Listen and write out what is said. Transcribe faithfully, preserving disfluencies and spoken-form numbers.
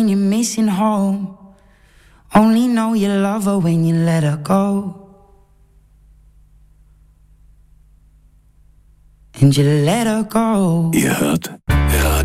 You're missing home. Only know you love her when you let her go. And you let her go. Ihr hört